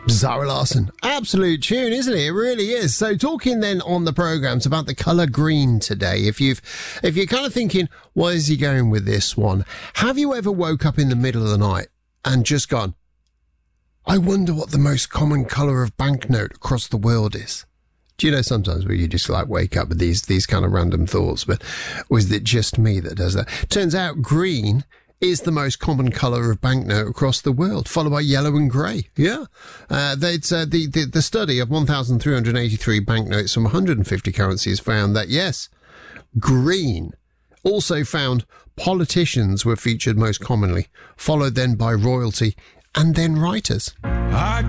Zara Larsson. Absolute tune, isn't it? It really is. So talking then on the programmes about the colour green today, if you're kind of thinking, where is he going with this one? Have you ever woke up in the middle of the night and just gone, I wonder what the most common colour of banknote across the world is? Do you know sometimes where you just like wake up with these kind of random thoughts, but or is it just me that does that? Turns out green is the most common colour of banknote across the world, followed by yellow and grey. Yeah. The study of 1,383 banknotes from 150 currencies found that, yes, green. Also found politicians were featured most commonly, followed then by royalty and then writers. I